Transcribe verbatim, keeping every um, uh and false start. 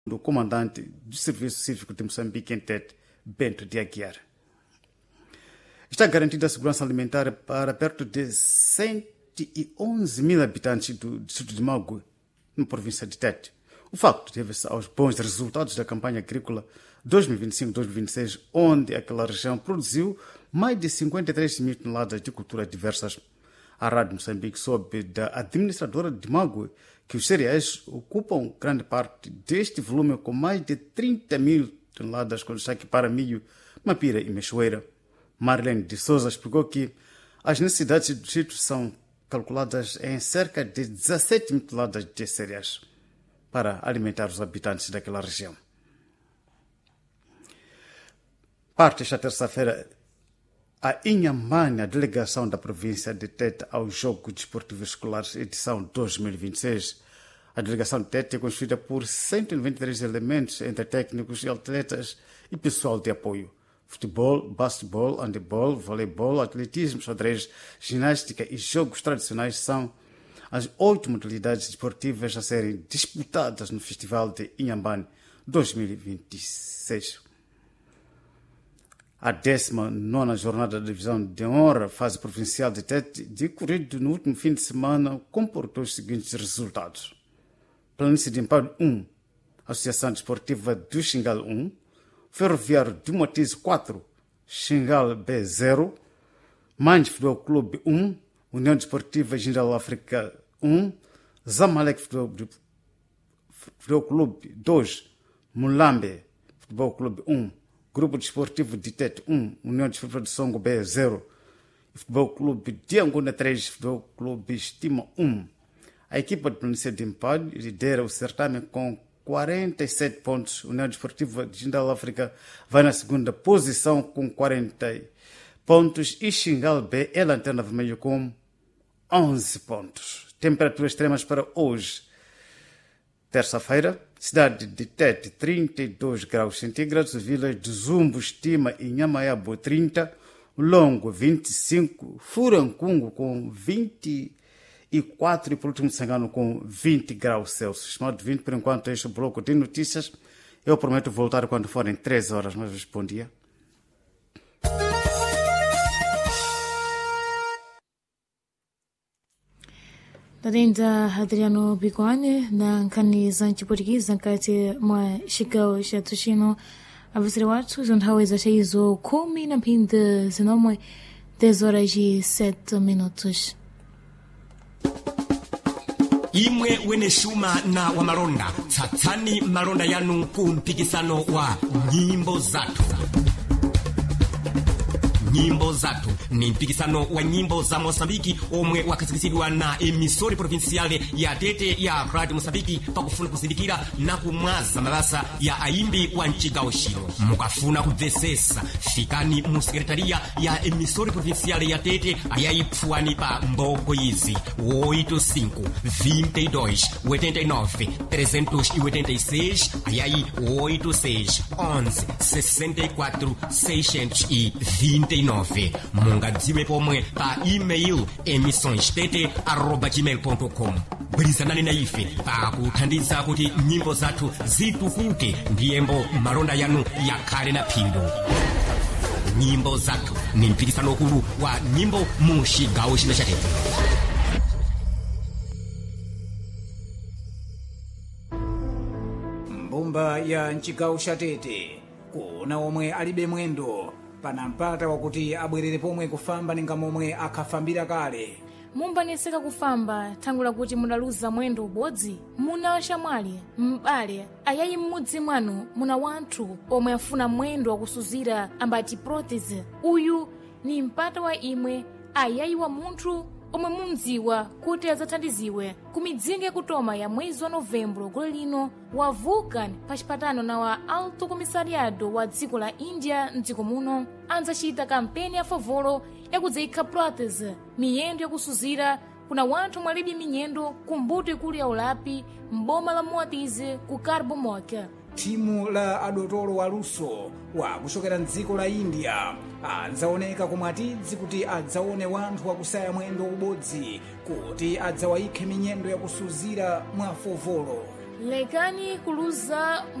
do comandante do Serviço Cívico de Moçambique em Tete, Bento de Aguiar. Está garantida a segurança alimentar para perto de cento e onze mil habitantes do distrito de Maugui, na província de Tete. O facto deve-se aos bons resultados da campanha agrícola dois mil e vinte e cinco dois mil e vinte e seis, onde aquela região produziu mais de cinquenta e três mil toneladas de culturas diversas. A Rádio Moçambique soube da administradora de Maugui que os cereais ocupam grande parte deste volume, com mais de trinta mil toneladas, com destaque para milho, mapira e mexoeira. Marlene de Souza explicou que as necessidades do distrito são calculadas em cerca de dezassete mil toneladas de cereais para alimentar os habitantes daquela região. Parte esta terça-feira a Inhambane, a delegação da província de Tete aos Jogos Desportivos Escolares, edição dois mil e vinte e seis. A delegação de Tete é constituída por cento e noventa e três elementos, entre técnicos e atletas e pessoal de apoio. Futebol, basquetebol, handebol, voleibol, atletismo, xadrez, ginástica e jogos tradicionais são as oito modalidades desportivas a serem disputadas no Festival de Inhambane dois mil e vinte e seis. A décima nona jornada da divisão de honra, fase provincial de Tete, decorrido no último fim de semana, comportou os seguintes resultados. Planície de Empalho um, Associação Desportiva do Xingal um, Ferroviário de Moatize quatro, Xingal B zero, Mães Futebol Clube um, União Desportiva General África um, Zamalek Futebol, Futebol Clube dois, Mulambe Futebol Clube um, Grupo Desportivo de Tete um, União Desportiva de Songo B zero, Futebol Clube de Angona três, Futebol Clube Estima um. A equipa de Planície de Empalho lidera o certame com quarenta e sete pontos. União Desportiva de General África vai na segunda posição com quarenta pontos e Xingal B é lanterna vermelha com onze pontos. Temperaturas extremas para hoje. Terça-feira, cidade de Tete, trinta e dois graus centígrados, vilas de Zumbo, Estima e Nhamaiabo, trinta, Longo, vinte e cinco, Furancungo com vinte e quatro e por último Sangano com vinte graus Celsius. Estimado vinte, por enquanto, este bloco de notícias. Eu prometo voltar quando forem três horas, mas bom dia. Darinda Adriano Bigwane na nkani za Chiportugiza nkati mwa shikao sha tushino avasiri watu zontaweza chaizo kumi na mpinde zinomwe dez horas e sete minutos. Imwe wene shuma na wa maronda tsatsani maronda yanu ku mpikisano wa nyimbo zatu. Nyimbo zatu ni mpikisano wa nyimbo za Mosambiki omwe wakazikizidwa na emisori provinciale ya Tete ya Radio Mosambiki pakufuna kuzindikira na kumwaza mabasa ya aimbi wa nchigawo shino. Mukafuna kubvesesa fikani mu sekretaria ya emisori provinciale ya Tete ayayipfuani pa mboko izi oito cinco, vinte e dois, oitenta e nove, trezentos e oitenta e seis, ayayi oito seis, onze, sessenta e quatro, seiscentos e vinte e nove. Mungadziwe pomwe pa email emissõestete arroba gmail ponto com. Brizanani na ife pa kuthandiza kuti nyimbo zathu zitukuke ndiyembo maronda yanu yakhale na phindu. Nyimbo zathu ni mpikisano ukulu wa nyimbo mu chigawo chino cha Tete. Mbumba ya nchigawo cha Tete kuna omwe alibe mwendo pana mpata wakuti abwerere pomwe kufamba ninga momwe akhafambira kale. Mumbaneseka kufamba thangula kuti munaluza mwendo ubodzi, muna washamwali mbale ayayi mmudzi mwanu muna wanthu omwe afuna mwendo wakusuzira ambati prótese. Uyu ni mpata wa imwe ayayi wa munthu omwe mundziwa kuti adzathandiziwe kumidzinga kutoma ya mwezi wa novembro gole lino wa Vulcan pa chipatano na wa Alto Comissariado wa dziko la India mdziko muno anzacita kampeni ya favolo yakudzaikha prótese miyendo yakusuzira kuna wanthu mwalibi minyendo kumbuto ikulu ya ulapi mboma la Moatize ku Carbo Moca. Timu la adotolo wa luso wa kuchokera mdziko la India adzaoneka kumwatidzi kuti adzaone wanthu wakusaya mwendo ubodzi kuti adzawaikhe minyendo yakusuzira mwa fovolo. lekani kuluza